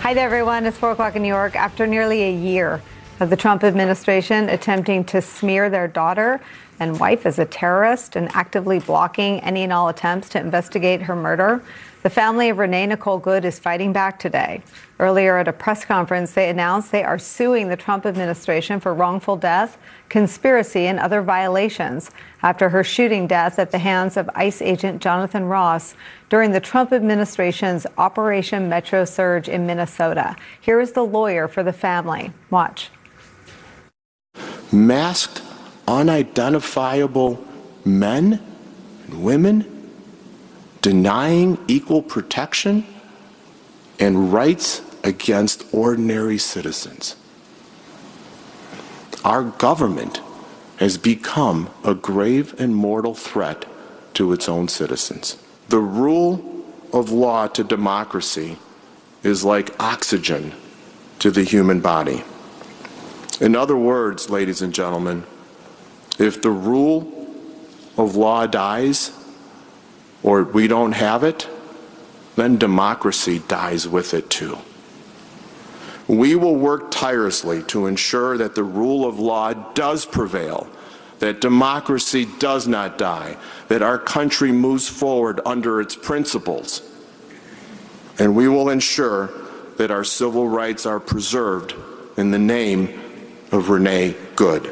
Hi there, everyone. It's 4 o'clock in New York. After nearly a year of the Trump administration attempting to smear their daughter and wife as a terrorist and actively blocking any and all attempts to investigate her murder, the family of Renee Nicole Good is fighting back today. Earlier at a press conference, they announced they are suing the Trump administration for wrongful death, conspiracy, and other violations after her shooting death at the hands of ICE agent Jonathan Ross during the Trump administration's Operation Metro Surge in Minnesota. Here is the lawyer for the family. Watch. Masked, unidentifiable men and women denying equal protection and rights against ordinary citizens. Our government has become a grave and mortal threat to its own citizens. The rule of law to democracy is like oxygen to the human body. In other words, ladies and gentlemen, if the rule of law dies, or we don't have it, then democracy dies with it too. We will work tirelessly to ensure that the rule of law does prevail, that democracy does not die, that our country moves forward under its principles, and we will ensure that our civil rights are preserved in the name of Renee Good.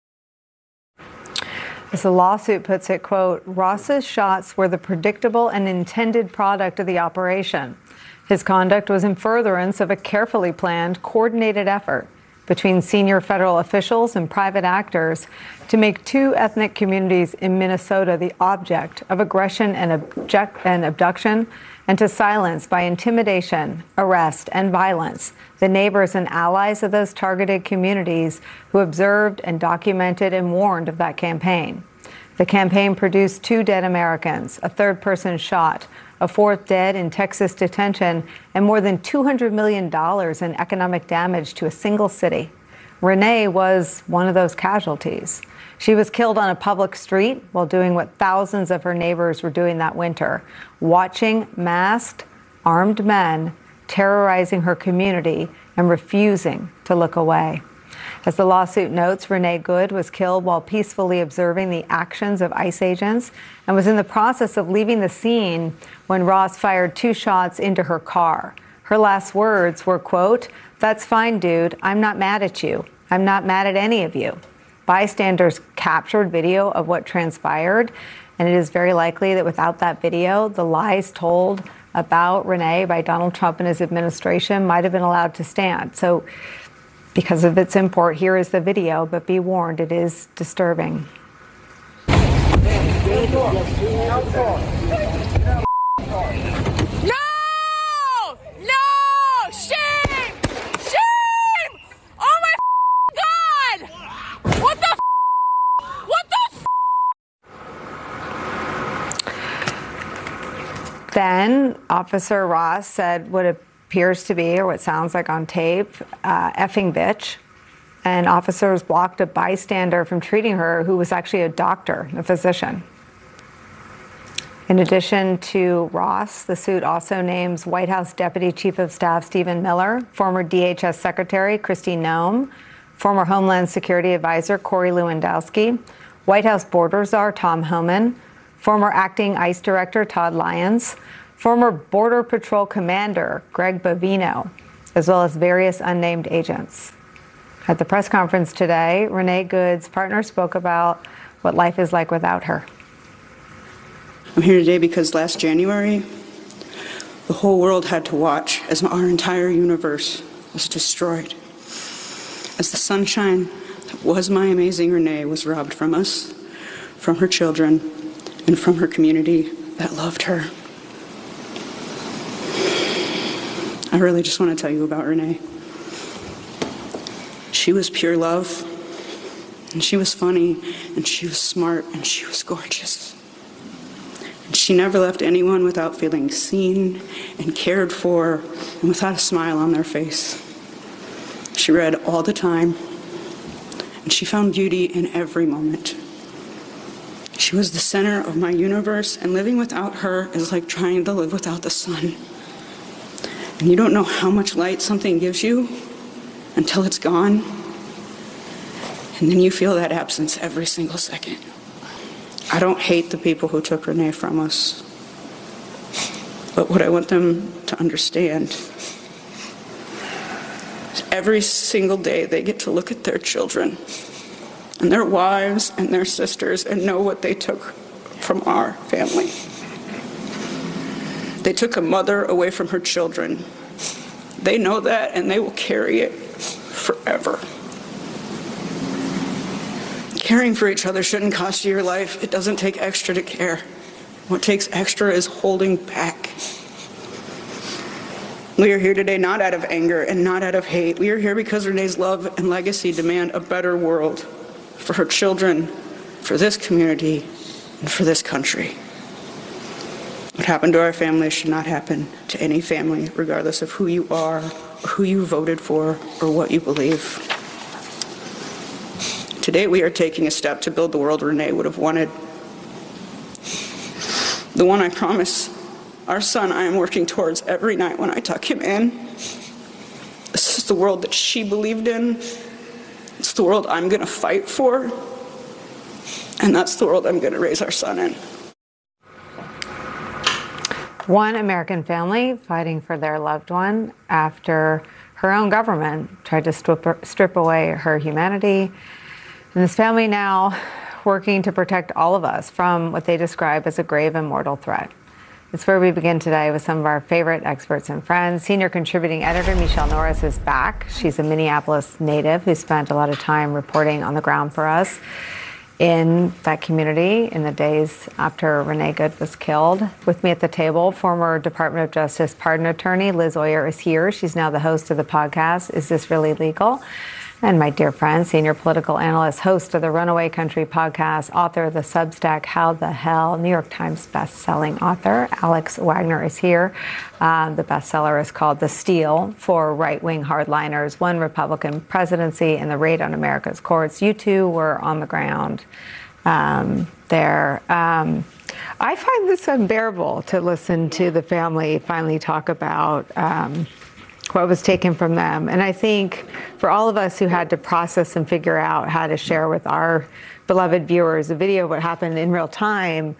As the lawsuit puts it, quote, Ross's shots were the predictable and intended product of the operation. His conduct was in furtherance of a carefully planned, coordinated effort between senior federal officials and private actors to make two ethnic communities in Minnesota the object of aggression and abduction, and to silence by intimidation, arrest, and violence the neighbors and allies of those targeted communities who observed and documented and warned of that campaign. The campaign produced 2 dead Americans, a 3rd person shot, a 4th dead in Texas detention, and more than $200 million in economic damage to a single city. Renee was one of those casualties. She was killed on a public street while doing what thousands of her neighbors were doing that winter, watching masked, armed men terrorizing her community and refusing to look away. As the lawsuit notes, Renee Good was killed while peacefully observing the actions of ICE agents and was in the process of leaving the scene when Ross fired 2 shots into her car. Her last words were, quote, "That's fine, dude. I'm not mad at you. I'm not mad at any of you." Bystanders captured video of what transpired, and it is very likely that without that video, the lies told about Renee by Donald Trump and his administration might have been allowed to stand. So because of its import, here is the video, but be warned, it is disturbing. No! No! Shame! Shame! Oh my God! What the What the Then Officer Ross said what appears to be, or what sounds like on tape, effing bitch. And officers blocked a bystander from treating her who was actually a doctor, a physician. In addition to Ross, the suit also names White House Deputy Chief of Staff Stephen Miller, former DHS Secretary Kristi Noem, former Homeland Security Advisor Corey Lewandowski, White House Border Czar Tom Homan, former Acting ICE Director Todd Lyons, former Border Patrol Commander Greg Bovino, as well as various unnamed agents. At the press conference today, Renee Good's partner spoke about what life is like without her. I'm here today because last January, the whole world had to watch as our entire universe was destroyed. As the sunshine that was my amazing Renee was robbed from us, from her children, and from her community that loved her. I really just want to tell you about Renee. She was pure love, and she was funny, and she was smart, and she was gorgeous. And she never left anyone without feeling seen and cared for and without a smile on their face. She read all the time, and she found beauty in every moment. She was the center of my universe, and living without her is like trying to live without the sun. And you don't know how much light something gives you until it's gone. And then you feel that absence every single second. I don't hate the people who took Renee from us. But what I want them to understand is every single day they get to look at their children and their wives and their sisters and know what they took from our family. They took a mother away from her children. They know that, and they will carry it forever. Caring for each other shouldn't cost you your life. It doesn't take extra to care. What takes extra is holding back. We are here today not out of anger and not out of hate. We are here because Renee's love and legacy demand a better world for her children, for this community, and for this country. What happened to our family should not happen to any family, regardless of who you are, or who you voted for, or what you believe. Today we are taking a step to build the world Renee would have wanted. The one I promise our son I am working towards every night when I tuck him in. This is the world that she believed in. It's the world I'm going to fight for. And that's the world I'm going to raise our son in. One American family fighting for their loved one after her own government tried to strip away her humanity. And this family now working to protect all of us from what they describe as a grave and mortal threat. It's where we begin today with some of our favorite experts and friends. Senior contributing editor Michelle Norris is back. She's a Minneapolis native who spent a lot of time reporting on the ground for us in that community in the days after Renee Good was killed. With me at the table, former Department of Justice pardon attorney Liz Oyer is here. She's now the host of the podcast, Is This Really Legal? And my dear friend, senior political analyst, host of the Runaway Country podcast, author of the Substack, How the Hell, New York Times best-selling author, Alex Wagner is here. The bestseller is called The Steal for Right-Wing Hardliners, One Republican Presidency and the Raid on America's Courts. You two were on the ground there. I find this unbearable to listen to the family finally talk about what was taken from them. And I think for all of us who had to process and figure out how to share with our beloved viewers a video of what happened in real time,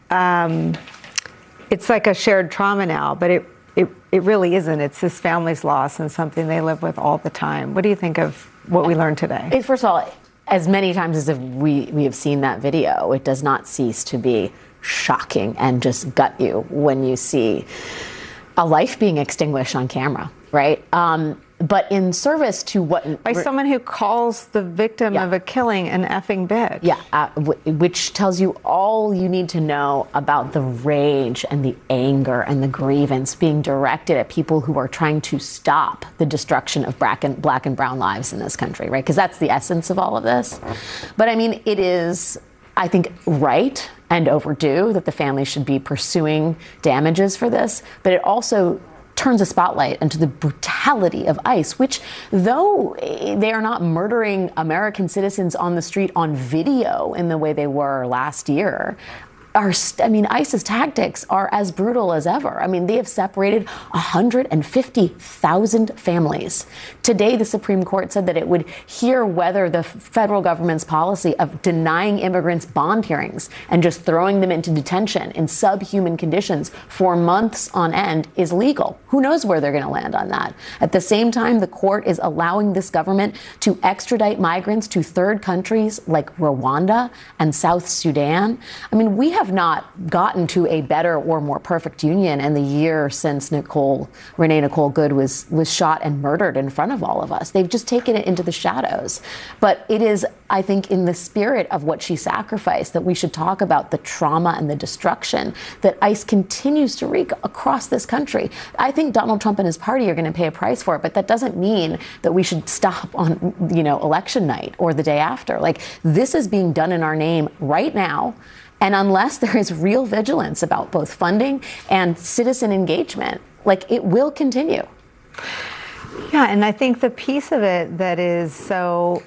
it's like a shared trauma now, but it really isn't. It's this family's loss and something they live with all the time. What do you think of what we learned today? First of all, as many times as we have seen that video, it does not cease to be shocking and just gut you when you see a life being extinguished on camera. Right. But in service to what... By someone who calls the victim of a killing an effing bitch. Yeah, which tells you all you need to know about the rage and the anger and the grievance being directed at people who are trying to stop the destruction of black and brown lives in this country, right? Because that's the essence of all of this. But I mean, it is, I think, right and overdue that the family should be pursuing damages for this. But it also turns a spotlight into the brutality of ICE, which, though they are not murdering American citizens on the street on video in the way they were last year, ICE's tactics are as brutal as ever. I mean, they have separated 150,000 families. Today, the Supreme Court said that it would hear whether the federal government's policy of denying immigrants bond hearings and just throwing them into detention in subhuman conditions for months on end is legal. Who knows where they're going to land on that? At the same time, the court is allowing this government to extradite migrants to third countries like Rwanda and South Sudan. I mean, we have not gotten to a better or more perfect union in the year since Renee Nicole Good was shot and murdered in front of all of us. They've just taken it into the shadows. But it is, I think, in the spirit of what she sacrificed that we should talk about the trauma and the destruction that ICE continues to wreak across this country. I think Donald Trump and his party are going to pay a price for it, but that doesn't mean that we should stop on, election night or the day after. Like, this is being done in our name right now. And unless there is real vigilance about both funding and citizen engagement, it will continue. Yeah, and I think the piece of it that is so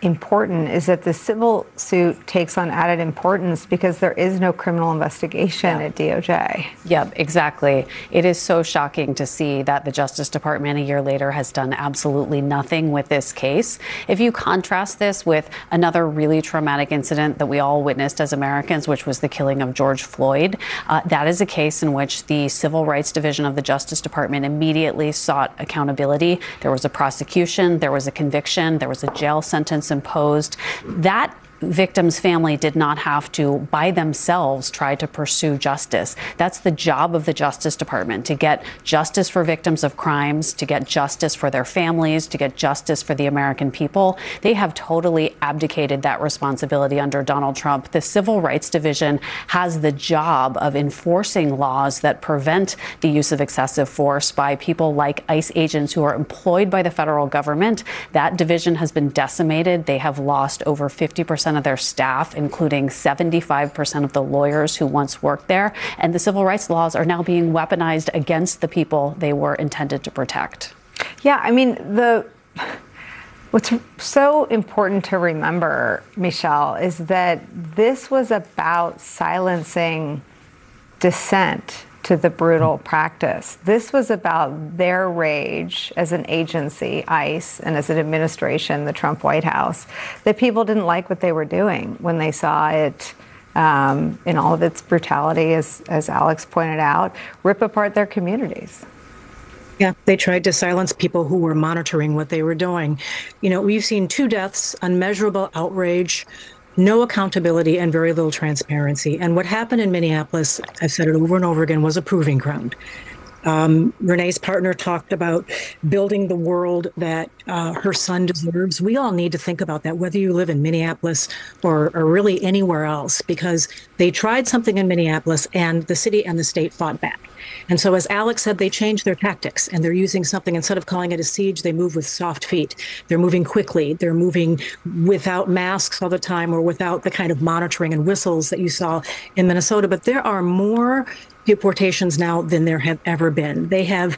important is that the civil suit takes on added importance because there is no criminal investigation at DOJ. Yep, exactly. It is so shocking to see that the Justice Department a year later has done absolutely nothing with this case. If you contrast this with another really traumatic incident that we all witnessed as Americans, which was the killing of George Floyd, that is a case in which the Civil Rights Division of the Justice Department immediately sought accountability. There was a prosecution, there was a conviction, there was a jail sentence imposed. That victim's family did not have to, by themselves, try to pursue justice. That's the job of the Justice Department, to get justice for victims of crimes, to get justice for their families, to get justice for the American people. They have totally abdicated that responsibility under Donald Trump. The Civil Rights Division has the job of enforcing laws that prevent the use of excessive force by people like ICE agents who are employed by the federal government. That division has been decimated. They have lost over 50% of their staff, including 75% of the lawyers who once worked there. And the civil rights laws are now being weaponized against the people they were intended to protect. Yeah, I mean, what's so important to remember, Michelle, is that this was about silencing dissent to the brutal practice. This was about their rage as an agency, ICE, and as an administration, the Trump White House, that people didn't like what they were doing when they saw it in all of its brutality, as Alex pointed out, rip apart their communities. Yeah, they tried to silence people who were monitoring what they were doing. You know, we've seen 2 deaths, unmeasurable outrage, no accountability, and very little transparency. And what happened in Minneapolis, I've said it over and over again, was a proving ground. Renee's partner talked about building the world that her son deserves. We all need to think about that, whether you live in Minneapolis or really anywhere else, because they tried something in Minneapolis and the city and the state fought back. And so, as Alex said, they changed their tactics and they're using something, instead of calling it a siege, they move with soft feet. They're moving quickly. They're moving without masks all the time or without the kind of monitoring and whistles that you saw in Minnesota. But there are more deportations now than there have ever been. They have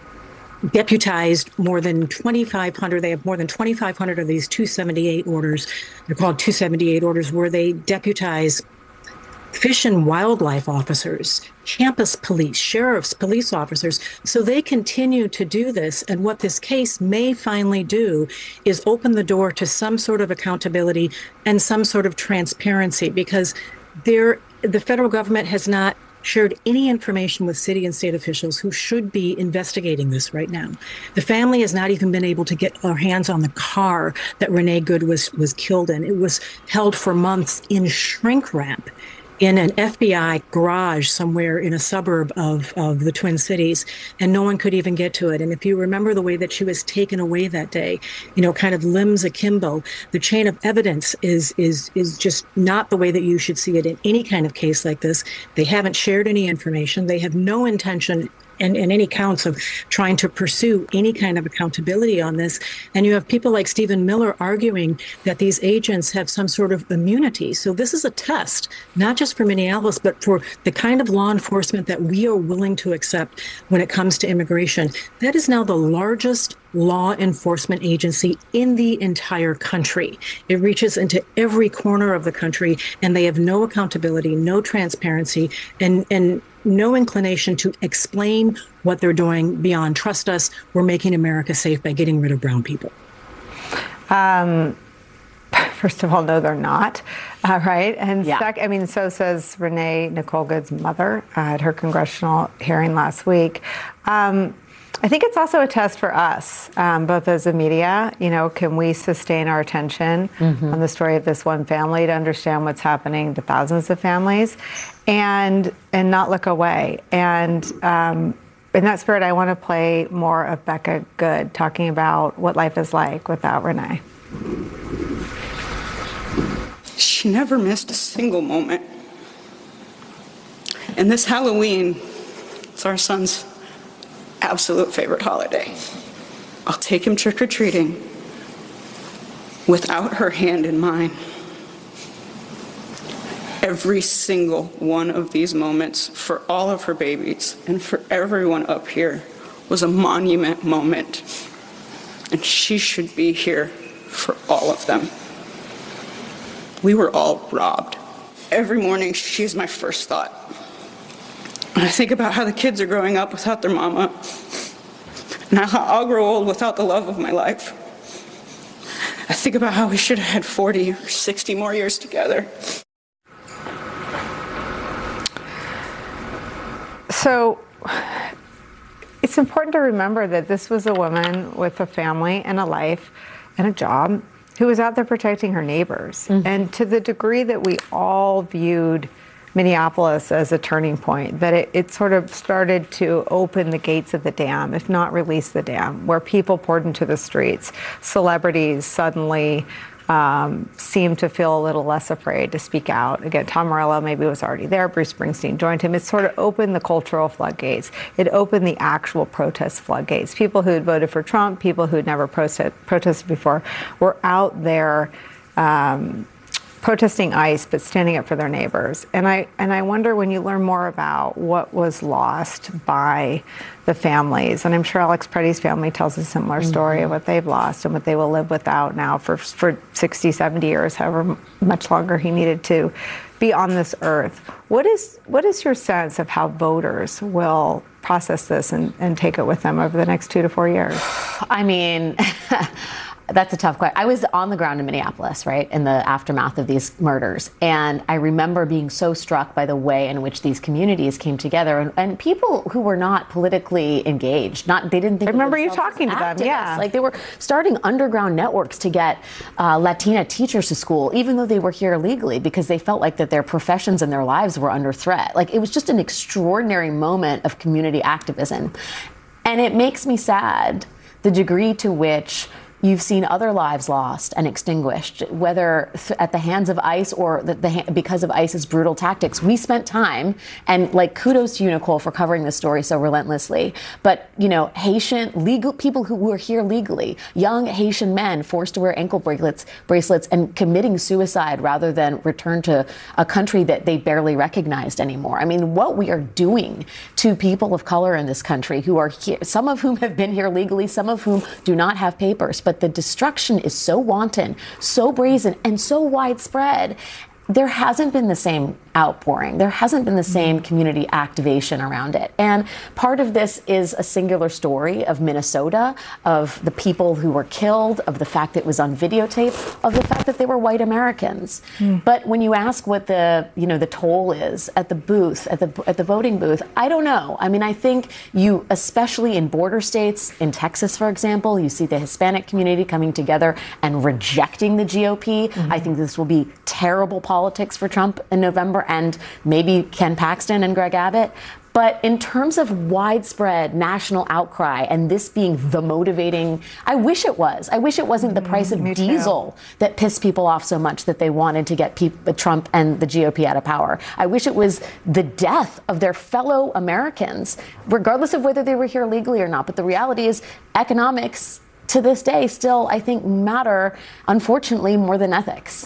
deputized more than 2,500. They have more than 2,500 of these 278 orders. They're called 278 orders, where they deputize fish and wildlife officers, campus police, sheriffs, police officers. So they continue to do this. And what this case may finally do is open the door to some sort of accountability and some sort of transparency, because the federal government has not shared any information with city and state officials who should be investigating this right now. The family has not even been able to get their hands on the car that Renee Good was killed in. It was held for months in shrink wrap in an FBI garage somewhere in a suburb of the Twin Cities, and no one could even get to it. And if you remember the way that she was taken away that day, you know, kind of limbs akimbo, the chain of evidence is just not the way that you should see it in any kind of case like this. They haven't shared any information. They have no intention and any counts of trying to pursue any kind of accountability on this. And you have people like Stephen Miller arguing that these agents have some sort of immunity. So this is a test, not just for Minneapolis, but for the kind of law enforcement that we are willing to accept when it comes to immigration. That is now the largest law enforcement agency in the entire country. It reaches into every corner of the country, and they have no accountability, no transparency, and no inclination to explain what they're doing beyond trust us, we're making America safe by getting rid of brown people. First of all, no, they're not. Right. And yeah. So says Renee Nicole Good's mother at her congressional hearing last week. I think it's also a test for us, both as a media. You know, can we sustain our attention on the story of this one family to understand what's happening to thousands of families, and not look away? And in that spirit, I want to play more of Becca Good talking about what life is like without Renee. She never missed a single moment. And this Halloween, it's our son's absolute favorite holiday. I'll take him trick-or-treating without her hand in mine. Every single one of these moments for all of her babies and for everyone up here was a monument moment. And she should be here for all of them. We were all robbed. Every morning, she is my first thought. And I think about how the kids are growing up without their mama, and how I'll grow old without the love of my life. I think about how we should have had 40 or 60 more years together. So it's important to remember that this was a woman with a family and a life and a job who was out there protecting her neighbors. And to the degree that we all viewed Minneapolis as a turning point, that it sort of started to open the gates of the dam, if not release the dam, where people poured into the streets. Celebrities suddenly seemed to feel a little less afraid to speak out. Again, Tom Morello maybe was already there. Bruce Springsteen joined him. It sort of opened the cultural floodgates. It opened the actual protest floodgates. People who had voted for Trump, people who had never protested before, were out there protesting ICE, but standing up for their neighbors. And I wonder, when you learn more about what was lost by the families, and I'm sure Alex Preddy's family tells a similar story of what they've lost and what they will live without now for 60, 70 years, however much longer he needed to be on this earth. What is your sense of how voters will process this and take it with them over the next 2 to 4 years? I mean, that's a tough question. I was on the ground in Minneapolis, right, in the aftermath of these murders. And I remember being so struck by the way in which these communities came together, and people who were not politically engaged, they didn't think. I remember you talking to them, yeah. Like, they were starting underground networks to get Latina teachers to school, even though they were here illegally, because they felt like that their professions and their lives were under threat. Like, it was just an extraordinary moment of community activism. And it makes me sad the degree to which you've seen other lives lost and extinguished, whether at the hands of ICE or because of ICE's brutal tactics. We spent time, and like, kudos to you, Nicole, for covering this story so relentlessly. But, you know, Haitian legal people who were here legally, young Haitian men forced to wear ankle bracelets and committing suicide rather than return to a country that they barely recognized anymore. I mean, what we are doing to people of color in this country who are here, some of whom have been here legally, some of whom do not have papers, but the destruction is so wanton, so brazen, and so widespread. There hasn't been the same outpouring. There hasn't been the same community activation around it. And part of this is a singular story of Minnesota, of the people who were killed, of the fact that it was on videotape, of the fact that they were white Americans. But when you ask what the toll is at the booth, at the voting booth, I don't know. I mean, I think you, especially in border states, in Texas, for example, you see the Hispanic community coming together and rejecting the GOP. I think this will be terrible politics for Trump in November, and maybe Ken Paxton and Greg Abbott. But in terms of widespread national outcry and this being the motivating, I wish it was. I wish it wasn't the price of diesel that pissed people off so much that they wanted to get Trump and the GOP out of power. I wish it was the death of their fellow Americans, regardless of whether they were here legally or not. But the reality is, economics to this day still, I think, matter, unfortunately, more than ethics.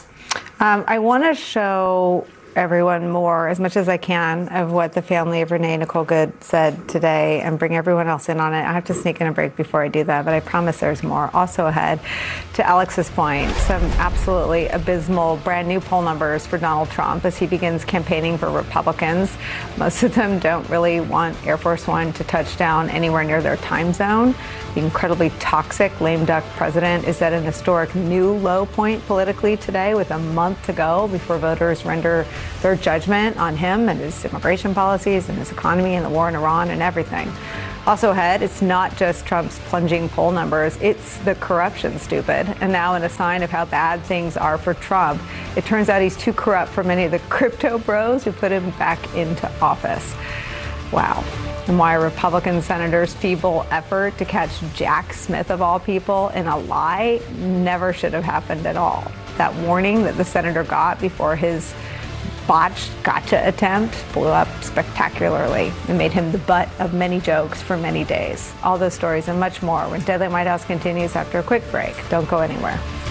I want to show everyone more, as much as I can, of what the family of Renee Nicole Good said today, and bring everyone else in on it. I have to sneak in a break before I do that, but I promise there's more. Also ahead, to Alex's point, some absolutely abysmal brand new poll numbers for Donald Trump as he begins campaigning for Republicans. Most of them don't really want Air Force One to touch down anywhere near their time zone. The incredibly toxic lame duck president is at an historic new low point politically today, with a month to go before voters render their judgment on him and his immigration policies and his economy and the war in Iran and everything. Also ahead, it's not just Trump's plunging poll numbers, it's the corruption, stupid. And now, in a sign of how bad things are for Trump, it turns out he's too corrupt for many of the crypto bros who put him back into office. Wow. And why a Republican senator's feeble effort to catch Jack Smith, of all people, in a lie never should have happened at all. That warning that the senator got before his botched gotcha attempt blew up spectacularly and made him the butt of many jokes for many days. All those stories and much more when Deadline White House continues after a quick break. Don't go anywhere.